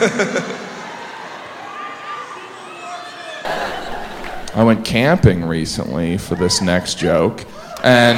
I went camping recently for this next joke, and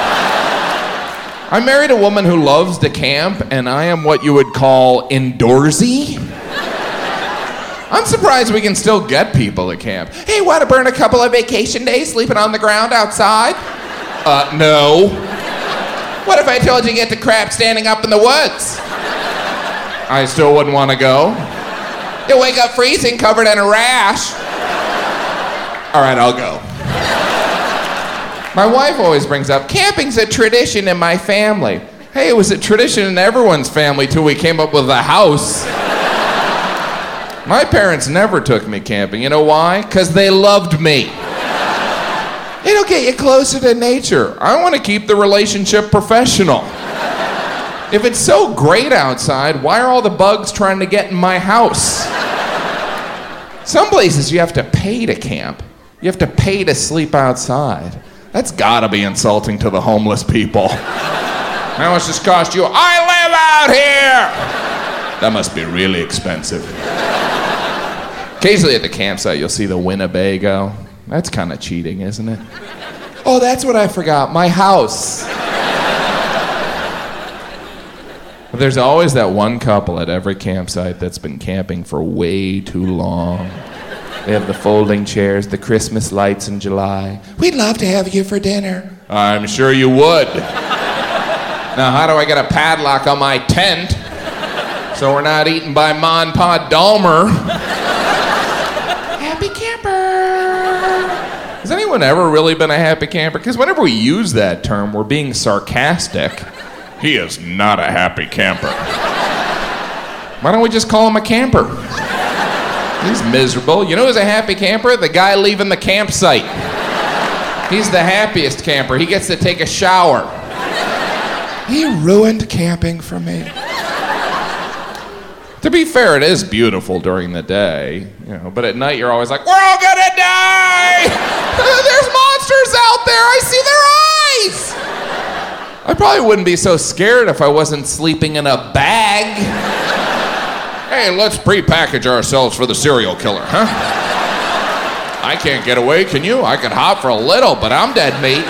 I married a woman who loves to camp, and I am what you would call indoorsy. I'm surprised we can still get people to camp. Hey, want to burn a couple of vacation days sleeping on the ground outside? No. What if I told you to get the crap standing up in the woods? I still wouldn't want to go. You'll wake up freezing, covered in a rash. All right, I'll go. My wife always brings up, camping's a tradition in my family. Hey, it was a tradition in everyone's family till we came up with a house. My parents never took me camping. You know why? Because they loved me. It'll get you closer to nature. I want to keep the relationship professional. If it's so great outside, why are all the bugs trying to get in my house? Some places you have to pay to camp. You have to pay to sleep outside. That's gotta be insulting to the homeless people. How much does this cost you? I live out here! That must be really expensive. Occasionally at the campsite, you'll see the Winnebago. That's kind of cheating, isn't it? Oh, that's what I forgot, my house. But there's always that one couple at every campsite that's been camping for way too long. They have the folding chairs, the Christmas lights in July. We'd love to have you for dinner. I'm sure you would. Now, how do I get a padlock on my tent so we're not eaten by Ma and Pa Dahmer? Happy camper. Has anyone ever really been a happy camper? Because whenever we use that term, we're being sarcastic. He is not a happy camper. Why don't we just call him a camper? He's miserable. You know who's a happy camper? The guy leaving the campsite. He's the happiest camper. He gets to take a shower. He ruined camping for me. To be fair, it is beautiful during the day, you know, but at night you're always like, we're all gonna die! There's monsters out there! I see their eyes! I probably wouldn't be so scared if I wasn't sleeping in a bag. Hey, let's pre-package ourselves for the serial killer, huh? I can't get away, can you? I can hop for a little, but I'm dead meat.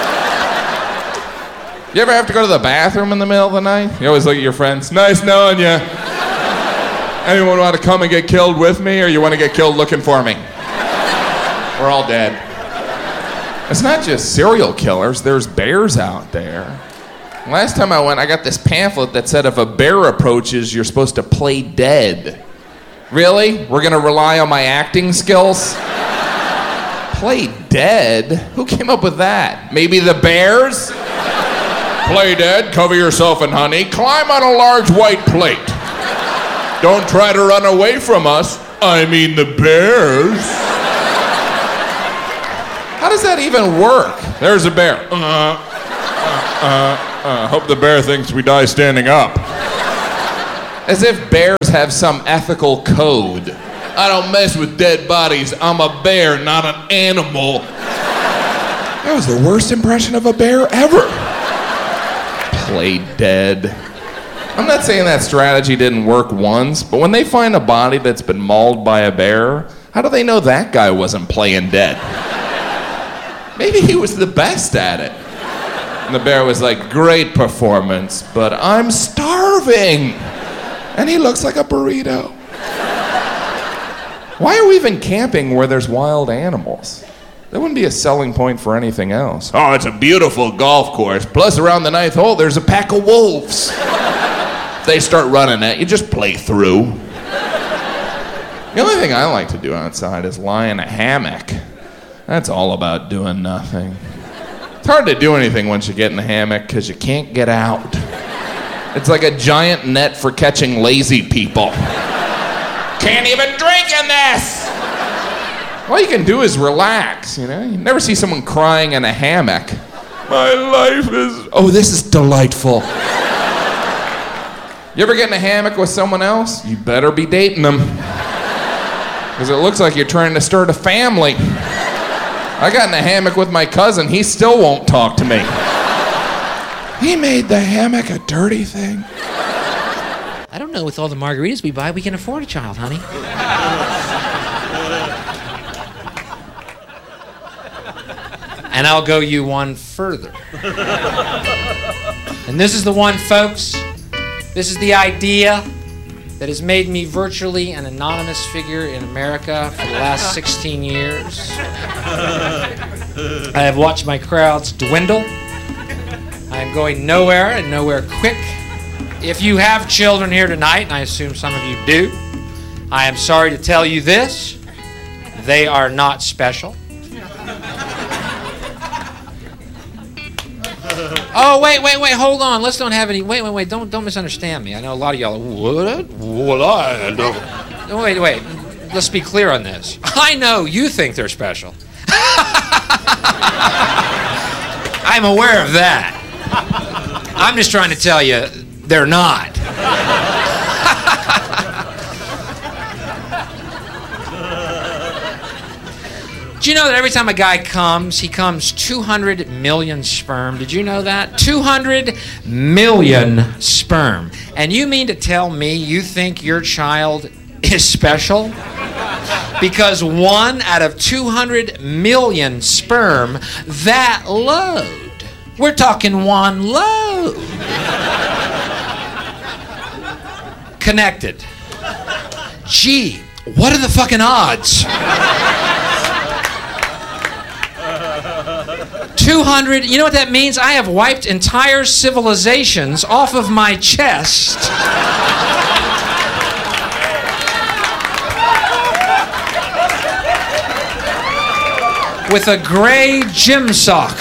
You ever have to go to the bathroom in the middle of the night? You always look at your friends, nice knowing you. Anyone want to come and get killed with me, or you want to get killed looking for me? We're all dead. It's not just serial killers, there's bears out there. Last time I went, I got this pamphlet that said if a bear approaches, you're supposed to play dead. Really? We're gonna rely on my acting skills? Play dead? Who came up with that? Maybe the bears? Play dead, cover yourself in honey, climb on a large white plate. Don't try to run away from us. I mean the bears. How does that even work? There's a bear. Hope the bear thinks we die standing up. As if bears have some ethical code. I don't mess with dead bodies. I'm a bear, not an animal. That was the worst impression of a bear ever. Play dead. I'm not saying that strategy didn't work once, but when they find a body that's been mauled by a bear, how do they know that guy wasn't playing dead? Maybe he was the best at it. And the bear was like, great performance, but I'm starving. And he looks like a burrito. Why are we even camping where there's wild animals? That wouldn't be a selling point for anything else. Oh, it's a beautiful golf course. Plus, around the 9th hole, there's a pack of wolves. If they start running at you, just play through. The only thing I like to do outside is lie in a hammock. That's all about doing nothing. It's hard to do anything once you get in the hammock because you can't get out. It's like a giant net for catching lazy people. Can't even drink in this! All you can do is relax, you know? You never see someone crying in a hammock. My life is... Oh, this is delightful. You ever get in a hammock with someone else? You better be dating them. Because it looks like you're trying to start a family. I got in a hammock with my cousin. He still won't talk to me. He made the hammock a dirty thing. I don't know, with all the margaritas we buy, we can afford a child, honey. And I'll go you one further. And this is the one, folks. This is the idea that has made me virtually an anonymous figure in America for the last 16 years. I have watched my crowds dwindle. I am going nowhere and nowhere quick. If you have children here tonight, and I assume some of you do, I am sorry to tell you this. They are not special. Oh, wait, hold on. Let's don't have any... Wait, don't misunderstand me. I know a lot of y'all are... What? I don't... Wait. Let's be clear on this. I know you think they're special. I'm aware of that. I'm just trying to tell you, they're not. Do you know that every time a guy comes, he comes 200 million sperm? Did you know that? 200 million sperm. And you mean to tell me you think your child is special? Because 1 out of 200 million sperm, that load. We're talking one load. Connected. Gee, what are the fucking odds? 200, you know what that means? I have wiped entire civilizations off of my chest. With a gray gym sock.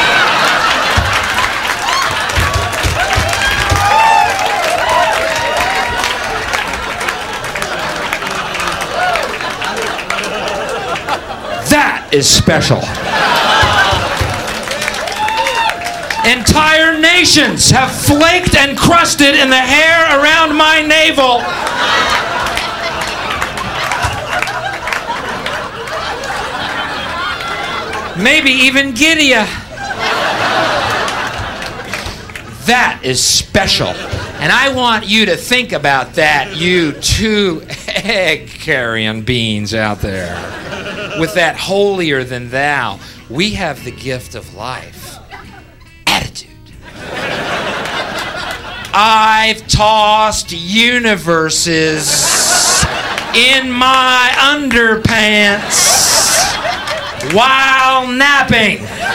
That is special. Entire nations have flaked and crusted in the hair around my navel. Maybe even Gideon. That is special. And I want you to think about that, you two egg-carrying beings out there. With that holier than thou. We have the gift of life. Attitude. I've tossed universes in my underpants while napping.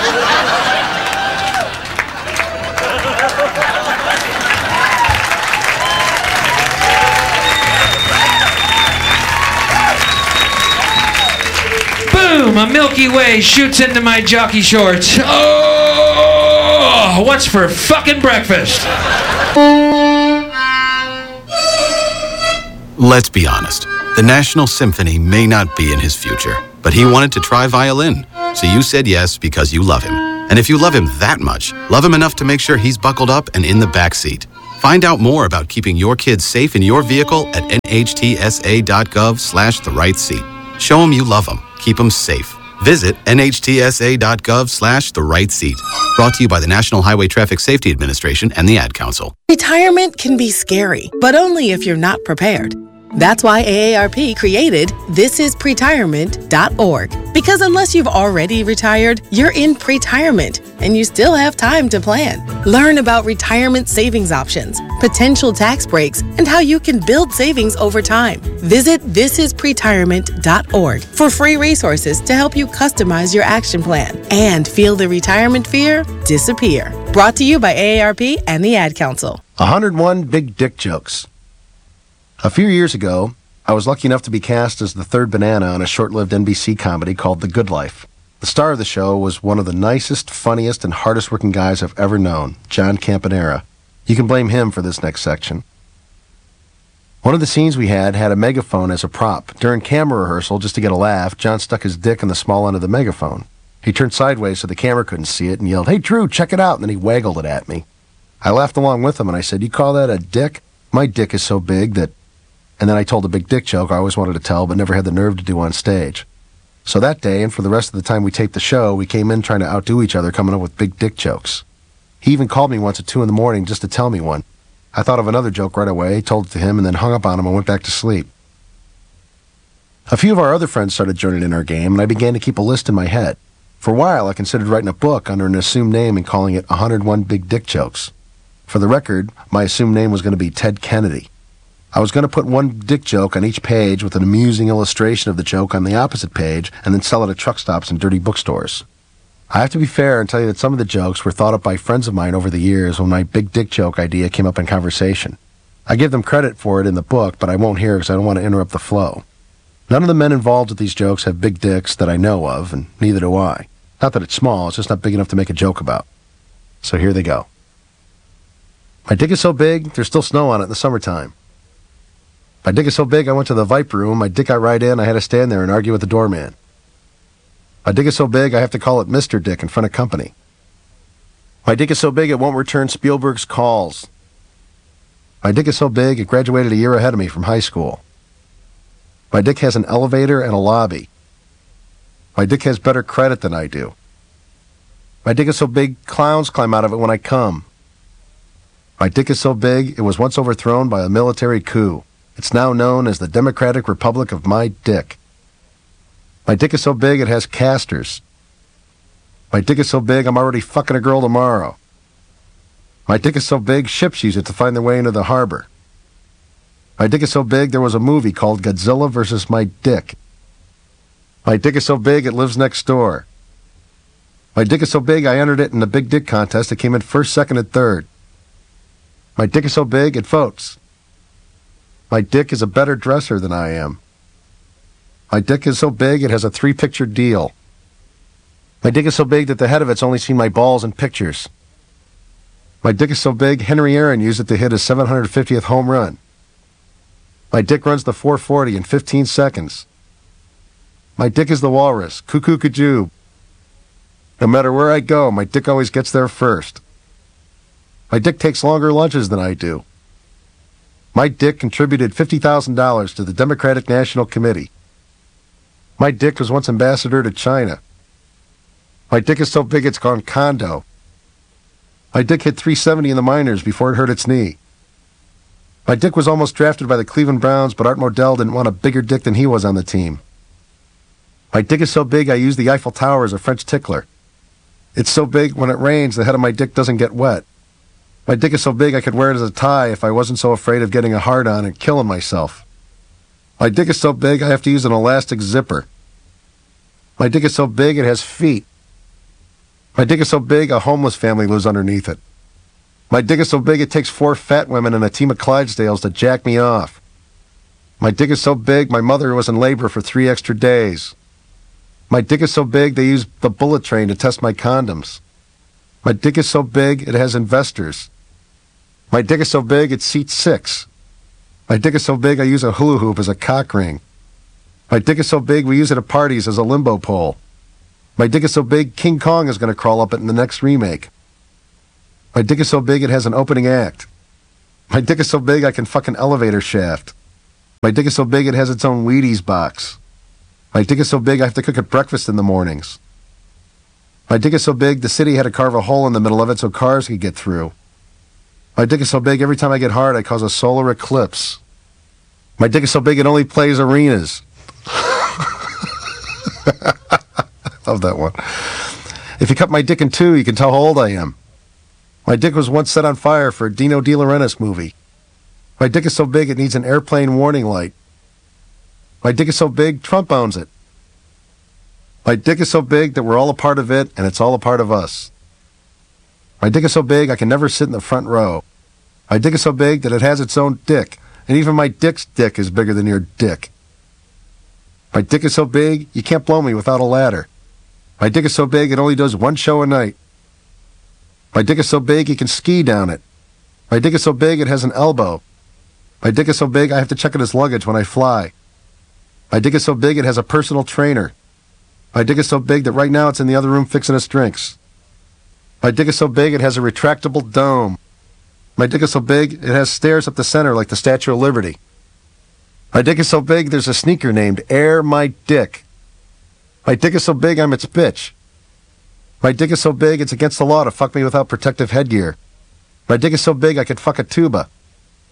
Boom, a Milky Way shoots into my jockey shorts. Oh, what's for fucking breakfast? Let's be honest. The National Symphony may not be in his future, but he wanted to try violin. So you said yes because you love him. And if you love him that much, love him enough to make sure he's buckled up and in the back seat. Find out more about keeping your kids safe in your vehicle at nhtsa.gov/the-right-seat. Show him you love him. Keep him safe. Visit nhtsa.gov/the-right-seat. Brought to you by the National Highway Traffic Safety Administration and the Ad Council. Retirement can be scary, but only if you're not prepared. That's why AARP created thisispretirement.org. Because unless you've already retired, you're in pretirement, and you still have time to plan. Learn about retirement savings options, potential tax breaks, and how you can build savings over time. Visit thisispretirement.org for free resources to help you customize your action plan and feel the retirement fear disappear. Brought to you by AARP and the Ad Council. 101 Big Dick Jokes. A few years ago, I was lucky enough to be cast as the third banana on a short-lived NBC comedy called The Good Life. The star of the show was one of the nicest, funniest, and hardest-working guys I've ever known, John Campanera. You can blame him for this next section. One of the scenes we had a megaphone as a prop. During camera rehearsal, just to get a laugh, John stuck his dick in the small end of the megaphone. He turned sideways so the camera couldn't see it and yelled, "Hey, Drew, check it out," and then he waggled it at me. I laughed along with him and I said, "You call that a dick? My dick is so big that..." And then I told a big dick joke I always wanted to tell but never had the nerve to do on stage. So that day, and for the rest of the time we taped the show, we came in trying to outdo each other coming up with big dick jokes. He even called me once at 2 in the morning just to tell me one. I thought of another joke right away, told it to him, and then hung up on him and went back to sleep. A few of our other friends started joining in our game, and I began to keep a list in my head. For a while, I considered writing a book under an assumed name and calling it 101 Big Dick Jokes. For the record, my assumed name was going to be Ted Kennedy. I was going to put one dick joke on each page with an amusing illustration of the joke on the opposite page and then sell it at truck stops and dirty bookstores. I have to be fair and tell you that some of the jokes were thought up by friends of mine over the years when my big dick joke idea came up in conversation. I give them credit for it in the book, but I won't here because I don't want to interrupt the flow. None of the men involved with these jokes have big dicks that I know of, and neither do I. Not that it's small, it's just not big enough to make a joke about. So here they go. My dick is so big, there's still snow on it in the summertime. My dick is so big, I went to the Viper room, my dick got right in, I had to stand there and argue with the doorman. My dick is so big, I have to call it Mr. Dick in front of company. My dick is so big, it won't return Spielberg's calls. My dick is so big, it graduated a year ahead of me from high school. My dick has an elevator and a lobby. My dick has better credit than I do. My dick is so big, clowns climb out of it when I come. My dick is so big, it was once overthrown by a military coup. It's now known as the Democratic Republic of my dick. My dick is so big, it has casters. My dick is so big, I'm already fucking a girl tomorrow. My dick is so big, ships use it to find their way into the harbor. My dick is so big, there was a movie called Godzilla vs. My Dick. My dick is so big, it lives next door. My dick is so big, I entered it in the big dick contest. It came in first, second, and third. My dick is so big, it votes. My dick is a better dresser than I am. My dick is so big, it has a 3-picture deal. My dick is so big that the head of it's only seen my balls in pictures. My dick is so big, Henry Aaron used it to hit his 750th home run. My dick runs the 440 in 15 seconds. My dick is the walrus, cuckoo kajoo. No matter where I go, my dick always gets there first. My dick takes longer lunches than I do. My dick contributed $50,000 to the Democratic National Committee. My dick was once ambassador to China. My dick is so big it's gone condo. My dick hit 370 in the minors before it hurt its knee. My dick was almost drafted by the Cleveland Browns, but Art Modell didn't want a bigger dick than he was on the team. My dick is so big I use the Eiffel Tower as a French tickler. It's so big when it rains the head of my dick doesn't get wet. My dick is so big I could wear it as a tie if I wasn't so afraid of getting a hard-on and killing myself. My dick is so big I have to use an elastic zipper. My dick is so big it has feet. My dick is so big a homeless family lives underneath it. My dick is so big it takes 4 fat women and a team of Clydesdales to jack me off. My dick is so big my mother was in labor for 3 extra days. My dick is so big they use the bullet train to test my condoms. My dick is so big it has investors. My dick is so big it seats 6. My dick is so big I use a hula hoop as a cock ring. My dick is so big we use it at parties as a limbo pole. My dick is so big King Kong is going to crawl up it in the next remake. My dick is so big it has an opening act. My dick is so big I can fuck an elevator shaft. My dick is so big it has its own Wheaties box. My dick is so big I have to cook it breakfast in the mornings. My dick is so big the city had to carve a hole in the middle of it so cars could get through. My dick is so big every time I get hard I cause a solar eclipse. My dick is so big it only plays arenas. Love that one. If you cut my dick in 2, you can tell how old I am. My dick was once set on fire for a Dino De Laurentiis movie. My dick is so big it needs an airplane warning light. My dick is so big, Trump owns it. My dick is so big that we're all a part of it, and it's all a part of us. My dick is so big I can never sit in the front row. My dick is so big that it has its own dick, and even my dick's dick is bigger than your dick. My dick is so big, you can't blow me without a ladder. My dick is so big it only does 1 show a night. My dick is so big you can ski down it. My dick is so big it has an elbow. My dick is so big I have to check it as luggage when I fly. My dick is so big it has a personal trainer. My dick is so big that right now it's in the other room fixing us drinks. My dick is so big it has a retractable dome. My dick is so big it has stairs up the center like the Statue of Liberty. My dick is so big there's a sneaker named Air My Dick. My dick is so big I'm its bitch. My dick is so big it's against the law to fuck me without protective headgear. My dick is so big I could fuck a tuba.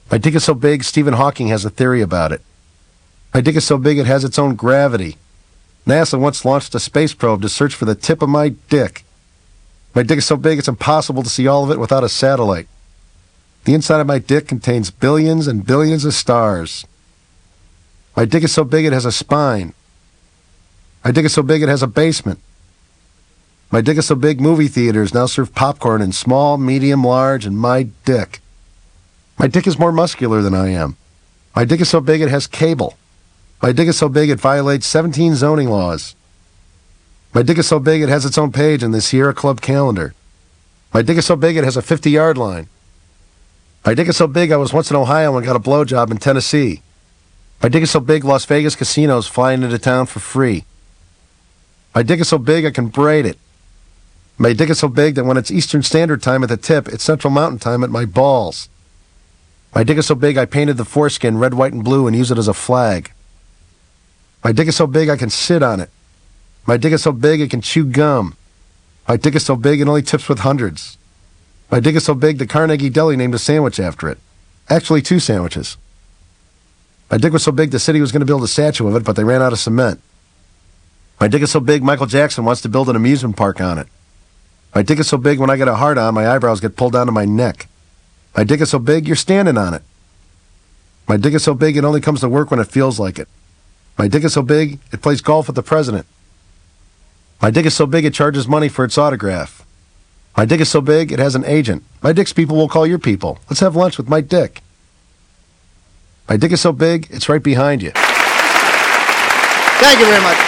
My dick is so big, Stephen Hawking has a theory about it. My dick is so big it has its own gravity. NASA once launched a space probe to search for the tip of my dick. My dick is so big it's impossible to see all of it without a satellite. The inside of my dick contains billions and billions of stars. My dick is so big it has a spine. My dick is so big it has a basement. My dick is so big movie theaters now serve popcorn in small, medium, large, and my dick. My dick is more muscular than I am. My dick is so big it has cable. My dick is so big it violates 17 zoning laws. My dick is so big it has its own page in the Sierra Club calendar. My dick is so big it has a 50-yard line. My dick is so big I was once in Ohio and got a blowjob in Tennessee. My dick is so big Las Vegas casinos fly into town for free. My dick is so big I can braid it. My dick is so big that when it's Eastern Standard Time at the tip, it's Central Mountain Time at my balls. My dick is so big I painted the foreskin red, white, and blue and use it as a flag. My dick is so big I can sit on it. My dick is so big it can chew gum. My dick is so big it only tips with hundreds. My dick is so big that Carnegie Deli named a sandwich after it. Actually, 2 sandwiches. My dick was so big the city was going to build a statue of it, but they ran out of cement. My dick is so big Michael Jackson wants to build an amusement park on it. My dick is so big when I get a hard on, my eyebrows get pulled down to my neck. My dick is so big you're standing on it. My dick is so big it only comes to work when it feels like it. My dick is so big it plays golf with the president. My dick is so big it charges money for its autograph. My dick is so big it has an agent. My dick's people will call your people. Let's have lunch with my dick. My dick is so big it's right behind you. Thank you very much.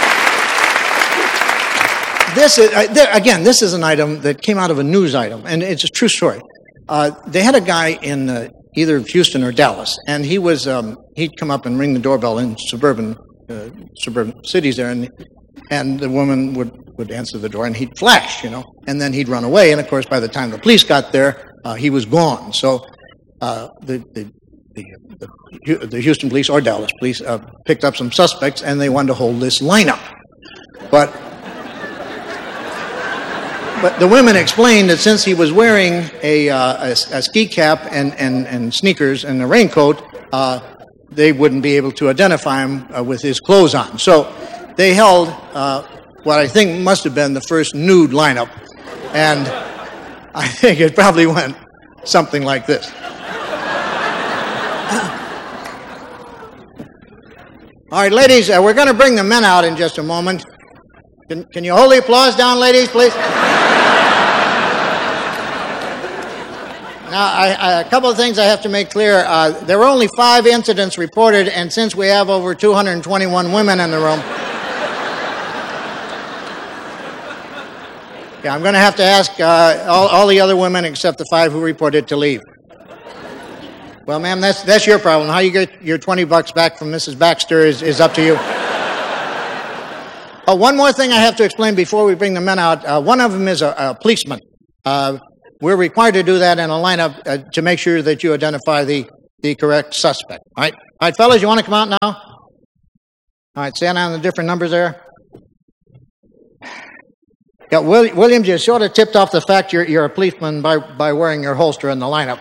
This is, this is an item that came out of a news item, and it's a true story. They had a guy in either Houston or Dallas, and he was he'd come up and ring the doorbell in suburban cities there, and the woman would answer the door, and he'd flash, and then he'd run away, and of course by the time the police got there, he was gone. So the Houston police or Dallas police picked up some suspects, and they wanted to hold this lineup, but the women explained that since he was wearing a ski cap and sneakers and a raincoat, they wouldn't be able to identify him with his clothes on. So they held what I think must have been the first nude lineup, and I think it probably went something like this. All right, ladies, we're going to bring the men out in just a moment. Can you hold the applause down, ladies, please? Now, a couple of things I have to make clear. There were only 5 incidents reported, and since we have over 221 women in the room, I'm going to have to ask all the other women except the 5 who reported to leave. Well, ma'am, that's your problem. How you get your $20 back from Mrs. Baxter is up to you. One more thing I have to explain before we bring the men out. One of them is a policeman. We're required to do that in a lineup to make sure that you identify the correct suspect. All right, fellas, you want to come out now? All right, stand on the different numbers there. Yeah, Williams, you sort of tipped off the fact you're a policeman by wearing your holster in the lineup.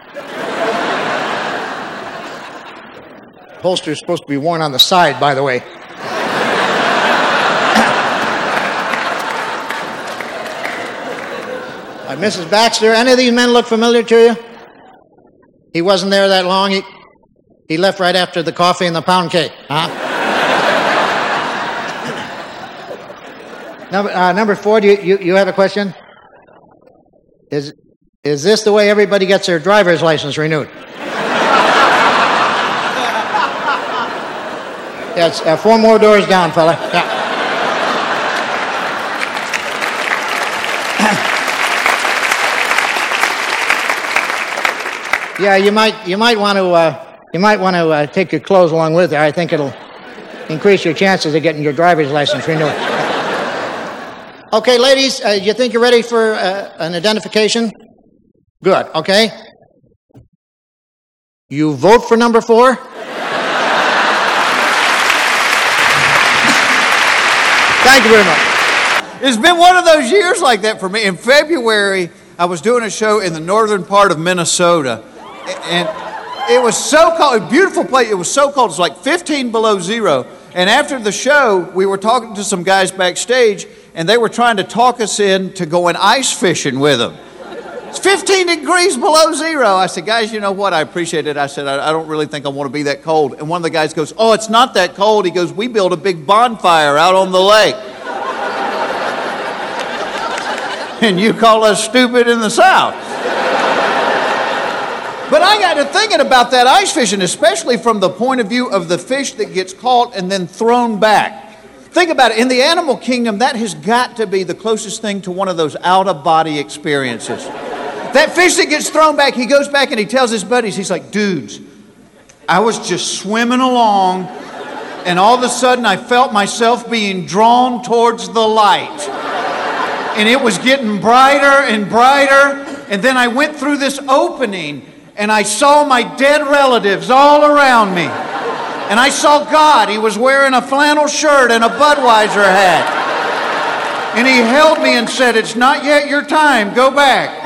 Holster is supposed to be worn on the side, by the way. Mrs. Baxter, any of these men look familiar to you? He wasn't there that long. He left right after the coffee and the pound cake. Huh? Number 4, do you have a question? Is this the way everybody gets their driver's license renewed? Yeah, it's 4 more doors down, fella. Yeah. Yeah, you might want to take your clothes along with you. I think it'll increase your chances of getting your driver's license renewed. Okay, ladies, you think you're ready for an identification? Good. Okay. You vote for number 4? Thank you very much. It's been one of those years like that for me. In February, I was doing a show in the northern part of Minnesota, and It was so cold. A beautiful place. It was so cold. It was like 15 below zero. And after the show, we were talking to some guys backstage, and they were trying to talk us into going ice fishing with them. It's 15 degrees below zero. I said, guys, you know what? I appreciate it. I said, I don't really think I want to be that cold. And one of the guys goes, oh, it's not that cold. He goes, we built a big bonfire out on the lake. And you call us stupid in the South. But I got to thinking about that ice fishing, especially from the point of view of the fish that gets caught and then thrown back. Think about it. In the animal kingdom, that has got to be the closest thing to one of those out-of-body experiences. That fish that gets thrown back, he goes back and he tells his buddies, he's like, dudes, I was just swimming along, and all of a sudden I felt myself being drawn towards the light. And it was getting brighter and brighter, and then I went through this opening, and I saw my dead relatives all around me. And I saw God. He was wearing a flannel shirt and a Budweiser hat. And he held me and said, it's not yet your time. Go back.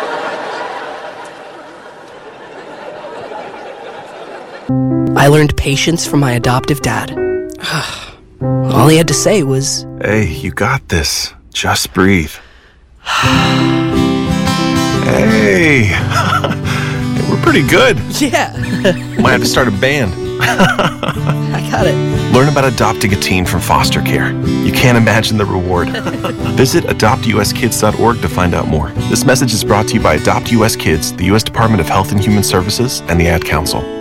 I learned patience from my adoptive dad. All he had to say was, hey, you got this. Just breathe. Hey. We're pretty good. yeah. Might have to start a band. I got it. Learn about adopting a teen from foster care. You can't imagine the reward. Visit adoptuskids.org to find out more. This message is brought to you by Adopt US Kids, the U.S. Department of Health and Human Services, and the Ad Council.